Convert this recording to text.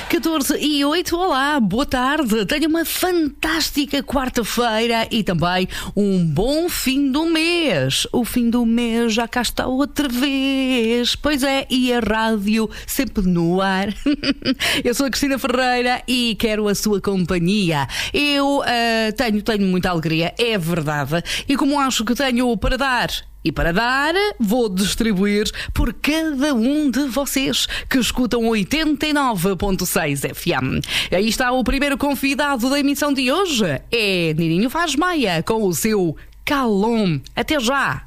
14:08, olá, boa tarde. Tenha uma fantástica quarta-feira e também um bom fim do mês. O fim do mês já cá está outra vez. Pois é, e a rádio sempre no ar. Eu sou a Cristina Ferreira e quero a sua companhia. Eu tenho muita alegria, é verdade. E como acho que tenho para dar e para dar, vou distribuir por cada um de vocês que escutam 89.6 FM. Aí está o primeiro convidado da emissão de hoje. É Nininho Vaz Maia com o seu Calom. Até já!